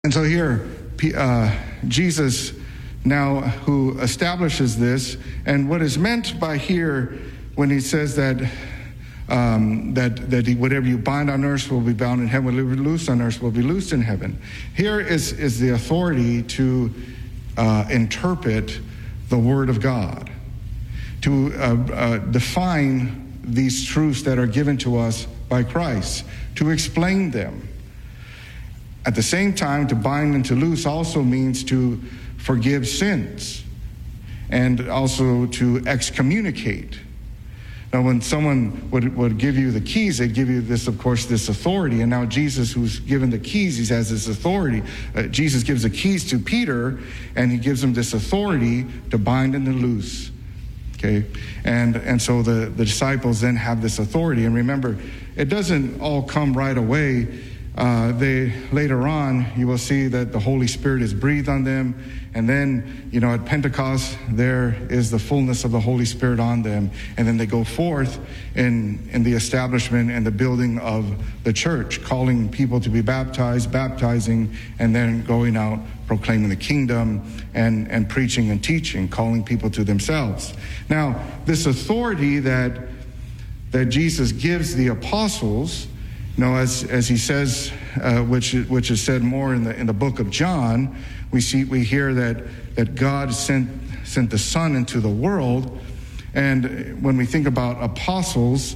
And so here, Jesus now who establishes this, and what is meant by here when he says that whatever you bind on earth will be bound in heaven, whatever you loose on earth will be loosed in heaven. Here is the authority to interpret the Word of God, to define these truths that are given to us by Christ, to explain them. At the same time, to bind and to loose also means to forgive sins and also to excommunicate. Now, when someone would give you the keys, they'd give you this, of course, this authority. And now Jesus, who's given the keys, he has this authority. Jesus gives the keys to Peter, and he gives him this authority to bind and to loose. Okay, and so the disciples then have this authority. And remember, it doesn't all come right away. Later on, you will see that the Holy Spirit is breathed on them. And then, at Pentecost, there is the fullness of the Holy Spirit on them. And then they go forth in the establishment and the building of the church, calling people to be baptized, baptizing, and then going out, proclaiming the kingdom and preaching and teaching, calling people to themselves. Now, this authority that Jesus gives the apostles, as he says, which is said more in the book of John, we hear that God sent the Son into the world. And when we think about apostles,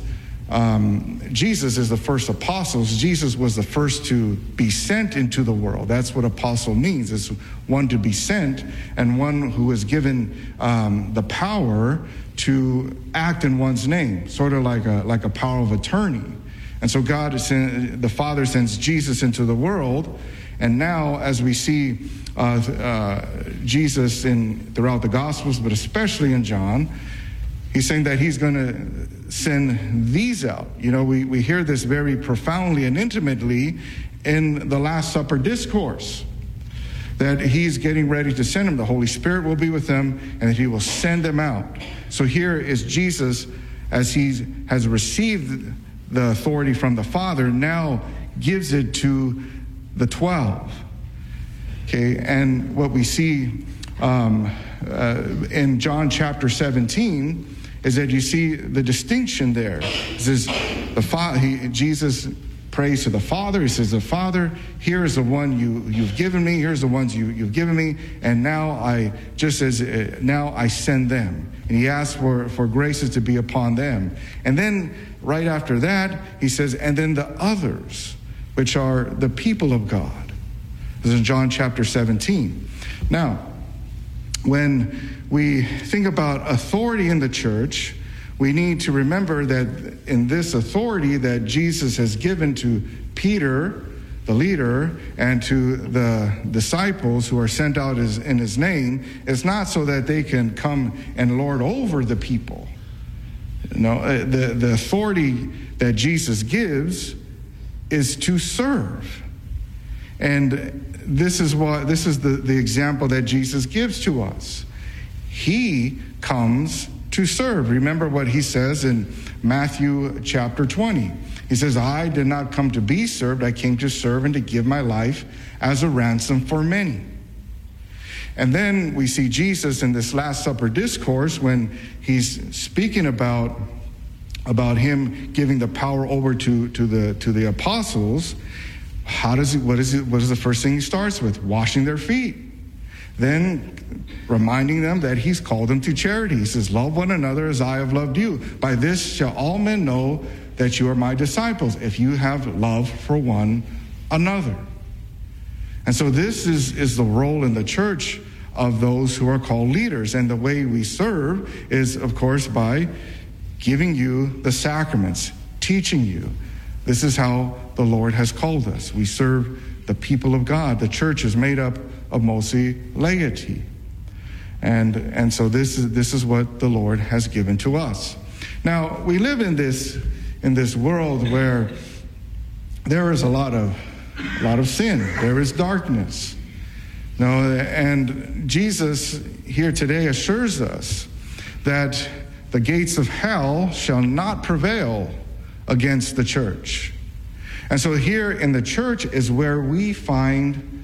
Jesus is the first apostles. Jesus was the first to be sent into the world. That's what apostle means. It's one to be sent and one who is given the power to act in one's name, sort of like a power of attorney. And so the Father sends Jesus into the world, and now as we see Jesus throughout the Gospels, but especially in John, he's saying that he's going to send these out. We hear this very profoundly and intimately in the Last Supper discourse, that he's getting ready to send them. The Holy Spirit will be with them, and that he will send them out. So here is Jesus, as he has received the authority from the Father, now gives it to the 12. Okay, and what we see in John chapter 17 is that you see the distinction there. It says Jesus prays to the Father. He says, "The Father, here is the one you've given me. Here's the ones you've given me, and now I send them." And he asks for graces to be upon them. And then right after that, he says, "And then the others, which are the people of God." This is in John chapter 17. Now, when we think about authority in the church, we need to remember that in this authority that Jesus has given to Peter, the leader, and to the disciples who are sent out in his name, it's not so that they can come and lord over the people. No, the authority that Jesus gives is to serve. And this is the example that Jesus gives to us. He comes to serve. Remember what he says in Matthew chapter 20. He says, "I did not come to be served. I came to serve and to give my life as a ransom for many." And then we see Jesus in this Last Supper discourse when he's speaking about him giving the power over to the apostles. What is the first thing he starts with? Washing their feet. Then reminding them that he's called them to charity. He says, "Love one another as I have loved you. By this shall all men know that you are my disciples, if you have love for one another." And so this is the role in the church of those who are called leaders. And the way we serve is, of course, by giving you the sacraments, teaching you. This is how the Lord has called us. We serve the people of God. The church is made up of mostly laity. And so this is what the Lord has given to us. Now, we live in this world where there is a lot of sin. There is darkness. And Jesus here today assures us that the gates of hell shall not prevail against the church. And so here in the church is where we find